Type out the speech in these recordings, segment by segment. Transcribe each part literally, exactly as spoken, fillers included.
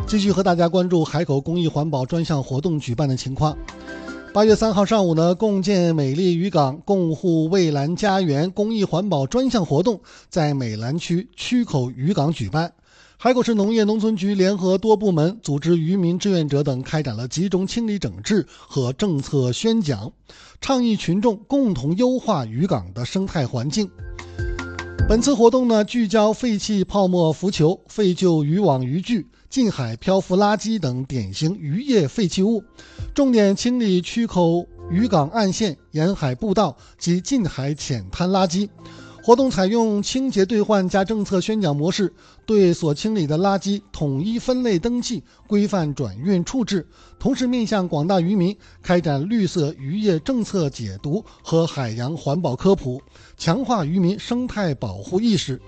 继续和大家关注海口公益环保专项活动举办的情况。八月三号上午呢，共建美丽渔港，共护蔚蓝家园公益环保专项活动在美兰区曲口渔港举办。海口市农业农村局联合多部门、组织渔民志愿者等开展了集中清理整治和政策宣讲，倡议群众共同优化渔港的生态环境。本次活动呢，聚焦废弃泡沫浮球、废旧渔网渔具、近海漂浮垃圾等典型渔业废弃物，重点清理曲口渔港岸线、沿海步道及近海浅滩垃圾。活动采用清洁兑换加政策宣讲模式，对所清理的垃圾统一分类登记，规范转运处置，同时面向广大渔民开展绿色渔业政策解读和海洋环保科普，强化渔民生态保护意识。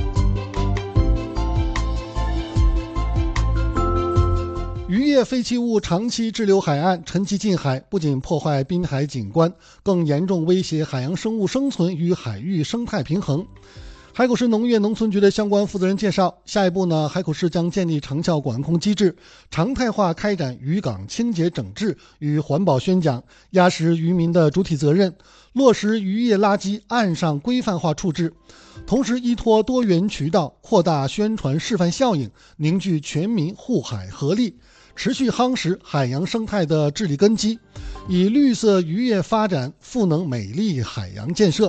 渔业废弃物长期滞留海岸，沉积近海，不仅破坏滨海景观，更严重威胁海洋生物生存与海域生态平衡。海口市农业农村局的相关负责人介绍，下一步呢，海口市将建立长效管控机制，常态化开展渔港清洁整治与环保宣讲，压实渔民的主体责任，落实渔业垃圾岸上规范化处置，同时依托多元渠道扩大宣传示范效应，凝聚全民护海合力，持续夯实海洋生态的治理根基，以绿色渔业发展赋能美丽海洋建设。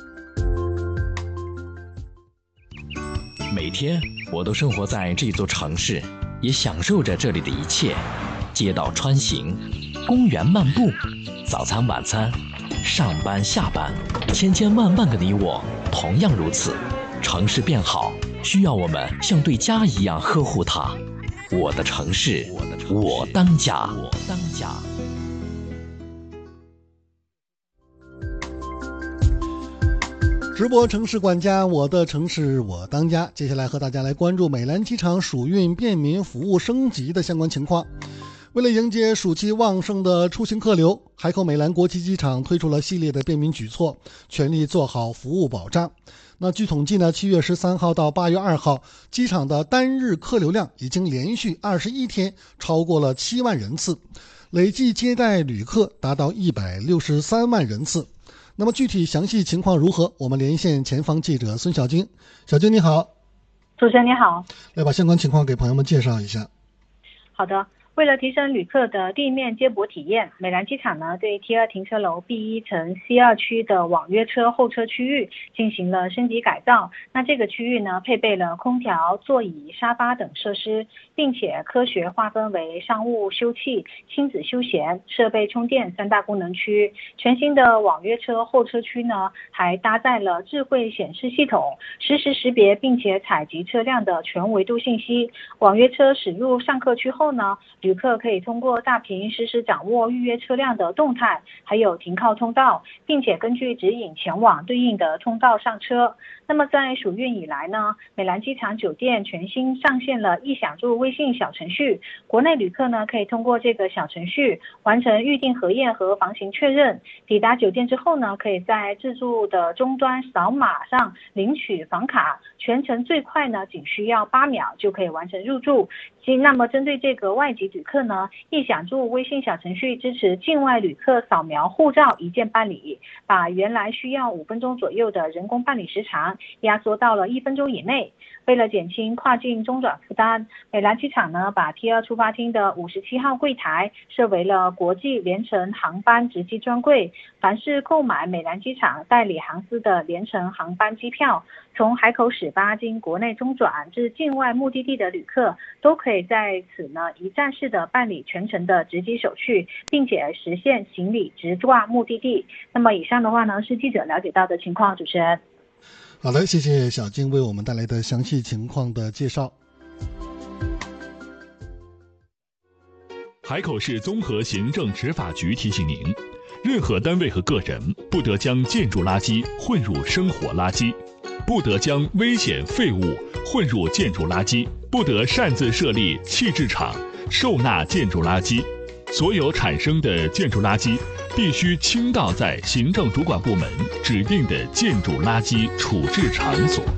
每天我都生活在这座城市，也享受着这里的一切。街道穿行，公园漫步，早餐晚餐，上班下班，千千万万个你我同样如此。城市变好，需要我们像对家一样呵护它。我的城市，我当家。我当家。 直播城市管家，我的城市我当家。接下来和大家来关注美兰机场暑运便民服务升级的相关情况。为了迎接暑期旺盛的出行客流，海口美兰国际机场推出了系列的便民举措，全力做好服务保障。那据统计呢，七月十三号到八月二号，机场的单日客流量已经连续二十一天超过了七万人次，累计接待旅客达到一百六十三万人次。那么具体详细情况如何？我们连线前方记者孙小晶。小晶你好。 主持人你好。 来把相关情况给朋友们介绍一下。 好的。为了提升旅客的地面接驳体验，美兰机场呢对 T 二 停车楼 B 一 层 C 二 区的网约车候车区域进行了升级改造。那这个区域呢配备了空调、座椅、沙发等设施，并且科学划分为商务休憩、亲子休闲、设备充电三大功能区。全新的网约车候车区呢还搭载了智慧显示系统，实时识别并且采集车辆的全维度信息。网约车驶入上客区后呢，旅客可以通过大屏实时掌握预约车辆的动态，还有停靠通道，并且根据指引前往对应的通道上车。那么在暑运以来呢，美兰机场酒店全新上线了易享住微信小程序，国内旅客呢可以通过这个小程序完成预订核验和房型确认，抵达酒店之后呢，可以在自助的终端扫码上领取房卡，全程最快呢仅需要八秒就可以完成入住。那么针对这个外籍旅客呢，易享住微信小程序支持境外旅客扫描护照一键办理，把原来需要五分钟左右的人工办理时长压缩到了一分钟以内。为了减轻跨境中转负担，美兰机场呢把 T 二 出发厅的五十七号柜台设为了国际联程航班值机专柜，凡是购买美兰机场代理航司的联程航班机票，从海口始发经国内中转至境外目的地的旅客，都可以在此呢一站式的办理全程的值机手续，并且实现行李直挂目的地。那么以上的话呢是记者了解到的情况，主持人。 好的，谢谢小晶为我们带来的详细情况的介绍。 海口市综合行政执法局提醒您，任何单位和个人不得将建筑垃圾混入生活垃圾，不得将危险废物混入建筑垃圾，不得擅自设立弃置场，收纳建筑垃圾。所有产生的建筑垃圾必须倾倒在行政主管部门指定的建筑垃圾处置场所。